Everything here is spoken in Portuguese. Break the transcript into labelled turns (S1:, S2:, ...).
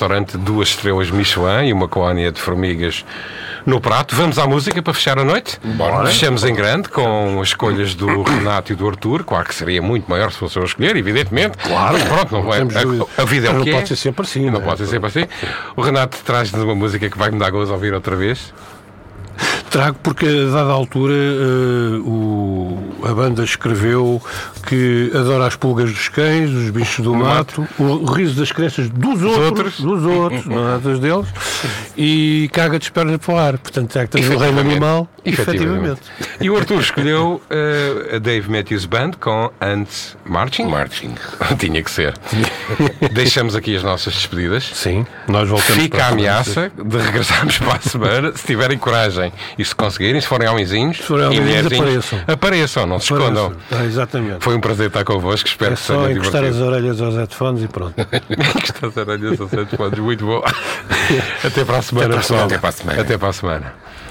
S1: restaurante 2 estrelas Michelin e uma colónia de formigas no prato. Vamos à música para fechar a noite?
S2: Bora.
S1: Fechamos em grande com as escolhas do Renato e do Arthur. Claro que seria muito maior se fosse eu a escolher, evidentemente.
S2: Claro.
S1: Mas pronto, não vai. A vida é o
S2: Não
S1: que é.
S2: pode ser sempre assim.
S1: Não pode ser sempre assim. O Renato traz-nos uma música que vai-me dar gozo a ouvir outra vez.
S2: Trago porque, a dada altura, a banda escreveu que adora as pulgas dos cães, os bichos do mato, o riso das crianças dos outros, não é das deles, e caga de pernas para o ar. Portanto, é que temos o reino animal, efetivamente.
S1: E o Arthur escolheu a Dave Matthews Band com Ants Marching. Tinha que ser. Deixamos aqui as nossas despedidas.
S2: Sim, nós voltamos.
S1: Fica a ameaça de regressarmos para a semana, se tiverem coragem e se conseguirem, se forem homenzinhos, apareçam, não se escondam.
S2: Exatamente.
S1: Foi um prazer estar convosco, espero que seja divertido.
S2: Encostar as orelhas aos headphones e pronto.
S1: Encostar as orelhas aos headphones, muito bom. Até para a semana, pessoal.
S3: Até para a semana.
S1: Até para a semana.